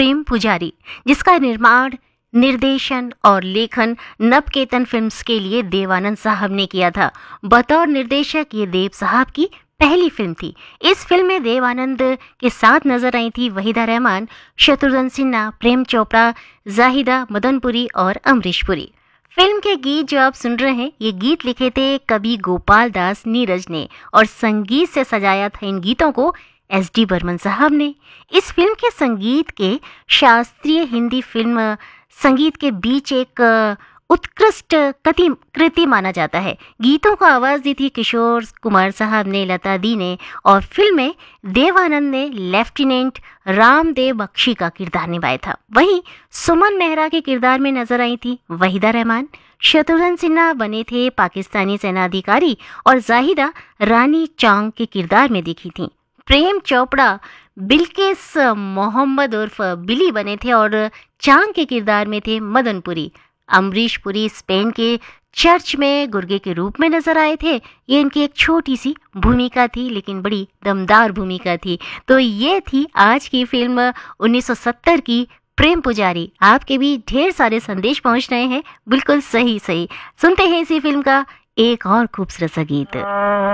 प्रेम पुजारी, जिसका निर्माण, निर्देशन और लेखन नवकेतन फिल्म्स के लिए देवानंद साहब ने किया था। बतौर निर्देशक ये देव साहब की पहली फिल्म थी। इस फिल्म में देवानंद के साथ नजर आई थी वहीदा रहमान, शत्रुघ्न सिन्हा, प्रेम चोपड़ा, जाहिदा मदनपुरी और अमरीश पुरी। फिल्म के गीत जो आप सुन रहे हैं, ये गीत लिखे थे कवि गोपाल दास नीरज ने और संगीत से सजाया था इन गीतों को एस.डी. बर्मन साहब ने। इस फिल्म के संगीत के शास्त्रीय हिंदी फिल्म संगीत के बीच एक उत्कृष्ट कृति माना जाता है। गीतों को आवाज दी थी किशोर कुमार साहब ने, लता दी ने, और फिल्म में देवानंद ने लेफ्टिनेंट रामदेव बख्शी का किरदार निभाया था। वहीं सुमन मेहरा के किरदार में नजर आई थी वहीदा रहमान, शत्रुघ्न सिन्हा बने थे पाकिस्तानी सेनाधिकारी और जाहिदा रानी चांग के किरदार में दिखी थी। प्रेम चोपड़ा बिल्किस मोहम्मद उर्फ बिली बने थे और चांग के किरदार में थे मदनपुरी। अमरीश पुरी स्पेन के चर्च में गुर्गे के रूप में नजर आए थे। ये इनकी एक छोटी सी भूमिका थी, लेकिन बड़ी दमदार भूमिका थी। तो ये थी आज की फिल्म 1970 की प्रेम पुजारी। आपके भी ढेर सारे संदेश पहुंच रहे हैं, बिल्कुल सही। सुनते हैं इसी फिल्म का एक और खूबसूरत सा गीत।